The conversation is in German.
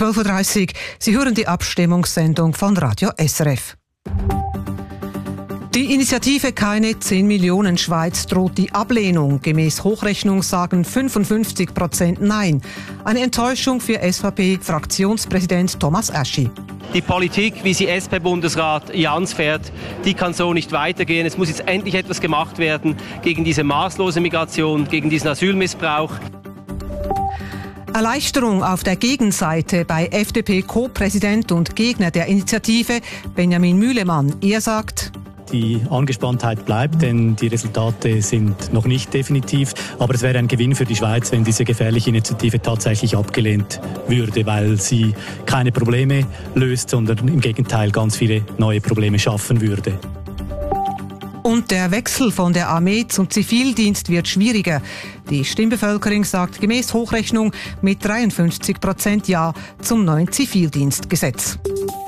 12.30 Uhr. Sie hören die Abstimmungssendung von Radio SRF. Die Initiative Keine 10 Millionen Schweiz droht die Ablehnung. Gemäß Hochrechnung sagen 55% Nein. Eine Enttäuschung für SVP-Fraktionspräsident Thomas Aschi. Die Politik, wie sie SP-Bundesrat Jans fährt, die kann so nicht weitergehen. Es muss jetzt endlich etwas gemacht werden gegen diese maßlose Migration, gegen diesen Asylmissbrauch. Erleichterung auf der Gegenseite bei FDP-Co-Präsident und Gegner der Initiative Benjamin Mühlemann. Er sagt: Die Angespanntheit bleibt, denn die Resultate sind noch nicht definitiv. Aber es wäre ein Gewinn für die Schweiz, wenn diese gefährliche Initiative tatsächlich abgelehnt würde, weil sie keine Probleme löst, sondern im Gegenteil ganz viele neue Probleme schaffen würde. Und der Wechsel von der Armee zum Zivildienst wird schwieriger. Die Stimmbevölkerung sagt gemäß Hochrechnung mit 53% Ja zum neuen Zivildienstgesetz.